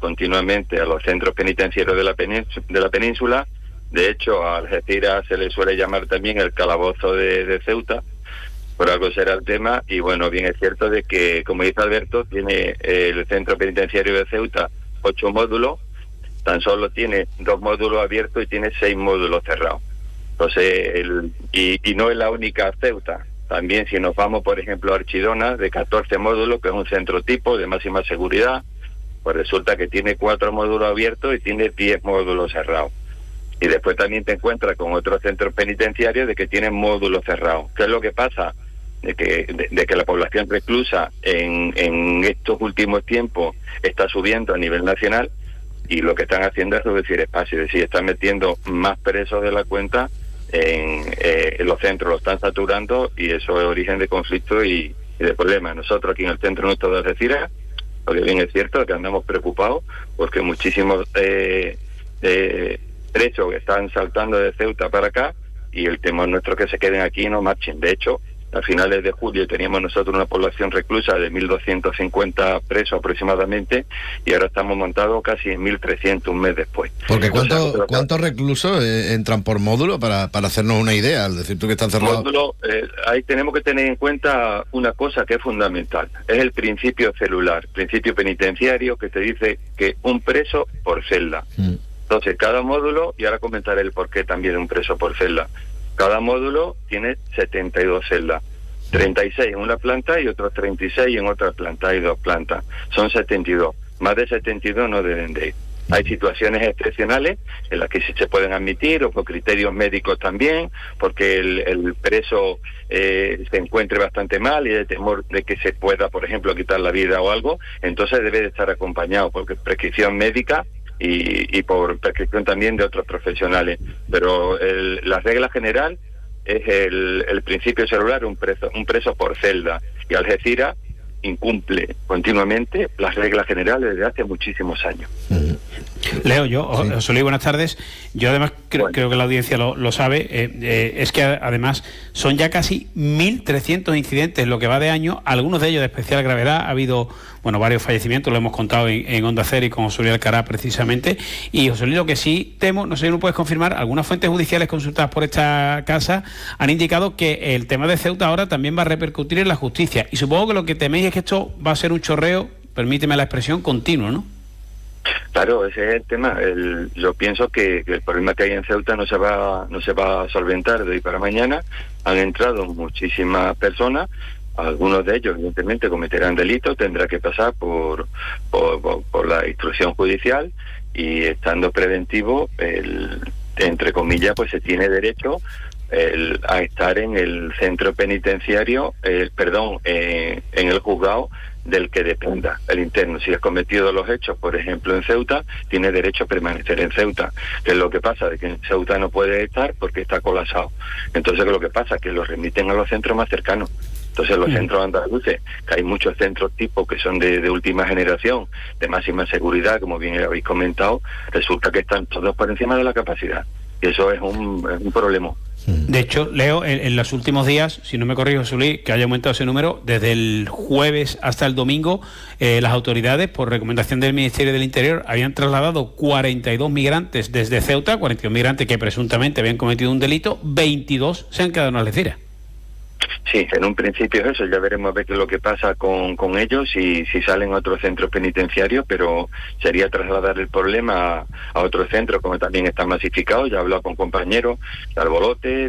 continuamente a los centros penitenciarios de la península. De hecho, a Algeciras se le suele llamar también el calabozo de Ceuta, por algo será el tema. Y bueno, bien es cierto de que, como dice Alberto, tiene el centro penitenciario de Ceuta 8 módulos, tan solo tiene 2 módulos abiertos y tiene 6 módulos cerrados. Entonces, y no es la única Ceuta. También si nos vamos, por ejemplo, a Archidona, de 14 módulos, que es un centro tipo de máxima seguridad, pues resulta que tiene 4 módulos abiertos y tiene 10 módulos cerrados. Y después también te encuentras con otros centros penitenciarios de que tienen módulos cerrados. ¿Qué es lo que pasa? De que la población reclusa en estos últimos tiempos está subiendo a nivel nacional, y lo que están haciendo es reducir espacio, es decir, están metiendo más presos de la cuenta en los centros, lo están saturando, y eso es origen de conflicto y de problemas. Nosotros aquí en el centro nuestro de Algeciras, lo que bien es cierto es que andamos preocupados porque muchísimos presos que están saltando de Ceuta para acá, y el temor nuestro es que se queden aquí y no marchen. De hecho, a finales de julio teníamos nosotros una población reclusa de 1.250 presos aproximadamente, y ahora estamos montados casi en 1.300 un mes después. Porque ¿cuántos reclusos entran por módulo para hacernos una idea? Al decir tú que están cerrados. Módulo, ahí tenemos que tener en cuenta una cosa que es fundamental. Es el principio celular, principio penitenciario, que te dice que un preso por celda. Entonces, cada módulo, y ahora comentaré el porqué también de un preso por celda. Cada módulo tiene 72 celdas, 36 en una planta y otros 36 en otra planta. Hay 2 plantas, son 72. Más de 72 no deben de ir. Hay situaciones excepcionales en las que sí se pueden admitir, o por criterios médicos también, porque el preso se encuentre bastante mal y de temor de que se pueda, por ejemplo, quitar la vida o algo. Entonces debe de estar acompañado por prescripción médica y por prescripción también de otros profesionales. Pero la regla general es el principio celular, un preso por celda. Y Algeciras incumple continuamente las reglas generales desde hace muchísimos años. Leo, José Luis, buenas tardes. Yo además creo que la audiencia lo sabe, es que además son ya casi 1.300 incidentes en lo que va de año, algunos de ellos de especial gravedad. Ha habido varios fallecimientos, lo hemos contado en Onda Cero y con José Luis Alcaraz precisamente. Y José Luis, lo que sí temo, no sé si lo puedes confirmar, algunas fuentes judiciales consultadas por esta casa han indicado que el tema de Ceuta ahora también va a repercutir en la justicia. Y supongo que lo que teméis es que esto va a ser un chorreo, permíteme la expresión, continuo, ¿no? Claro, ese es el tema. Yo pienso que el problema que hay en Ceuta no se va a solventar de hoy para mañana. Han entrado muchísimas personas, algunos de ellos evidentemente cometerán delitos, tendrá que pasar por la instrucción judicial, y estando preventivo, entre comillas, pues se tiene derecho a estar en el centro penitenciario, en el juzgado del que dependa el interno. Si has cometido los hechos, por ejemplo, en Ceuta, tiene derecho a permanecer en Ceuta. ¿Qué es lo que pasa? De que en Ceuta no puede estar porque está colapsado. Entonces, ¿qué es lo que pasa? Que los remiten a los centros más cercanos. Entonces, los centros andaluces, que hay muchos centros tipo que son de última generación, de máxima seguridad, como bien habéis comentado, resulta que están todos por encima de la capacidad. Y eso es un problema. De hecho, Leo, en los últimos días, si no me corrijo, José Luis, que haya aumentado ese número, desde el jueves hasta el domingo, las autoridades, por recomendación del Ministerio del Interior, habían trasladado 42 migrantes desde Ceuta, 42 migrantes que presuntamente habían cometido un delito, 22 se han quedado en Algeciras. Sí, en un principio es eso, ya veremos a ver qué es lo que pasa con ellos, si salen a otros centros penitenciarios, pero sería trasladar el problema a otros centros, como también están masificados. Ya he hablado con compañeros de Albolote,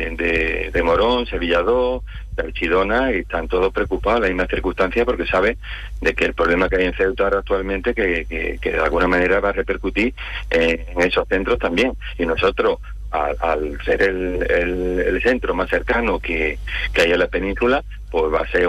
de Morón, Sevilla 2, de Archidona, y están todos preocupados en las mismas circunstancias, porque saben de que el problema que hay en Ceuta ahora actualmente que de alguna manera va a repercutir en esos centros también. Y nosotros, al ser el centro más cercano que hay en la península, pues va a ser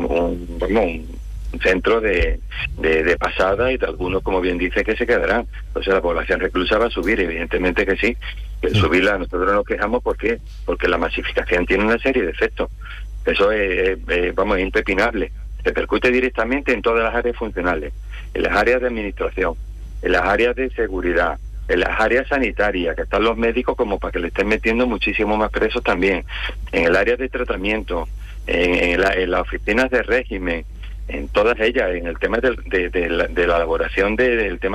un centro de pasada, y de algunos, como bien dice, que se quedarán. Entonces la población reclusa va a subir, evidentemente que sí. El subirla, nosotros nos quejamos porque la masificación tiene una serie de efectos. Eso es impepinable. Repercute directamente en todas las áreas funcionales, en las áreas de administración, en las áreas de seguridad, en las áreas sanitarias, que están los médicos como para que le estén metiendo muchísimo más presos también, en el área de tratamiento, en las oficinas de régimen, en todas ellas, en el tema de la elaboración del tema